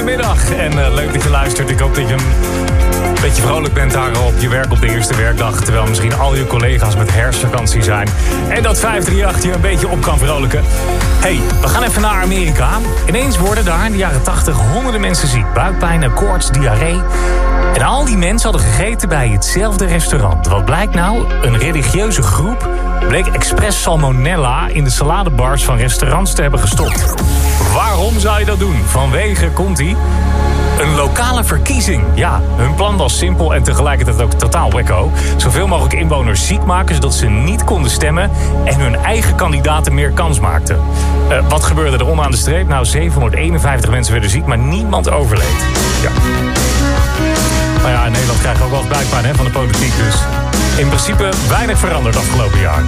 Goedemiddag en leuk dat je luistert. Ik hoop dat je een beetje vrolijk bent daar op je werk op de eerste werkdag. Terwijl misschien al je collega's met herfstvakantie zijn. En dat 538 je een beetje op kan vrolijken. Hey, we gaan even naar Amerika. Ineens worden daar in de jaren 80 honderden mensen ziek. Buikpijn, koorts, diarree. En al die mensen hadden gegeten bij hetzelfde restaurant. Wat blijkt nou? Een religieuze groep bleek expres salmonella in de saladebars van restaurants te hebben gestopt. Waarom zou je dat doen? Vanwege, komt-ie, een lokale verkiezing. Ja, hun plan was simpel en tegelijkertijd ook totaal wekko. Zoveel mogelijk inwoners ziek maken, zodat ze niet konden stemmen en hun eigen kandidaten meer kans maakten. Wat gebeurde er onderaan de streep? Nou, 751 mensen werden ziek, maar niemand overleed. Ja. Maar ja, in Nederland krijgen we ook wel eens buikpijn van de politiek, dus in principe weinig veranderd afgelopen jaar.